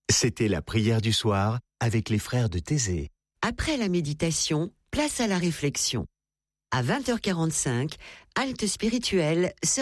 C'était la prière du soir avec les frères de Thésée. Après la méditation, place à la réflexion. À 20h45, halte spirituelle.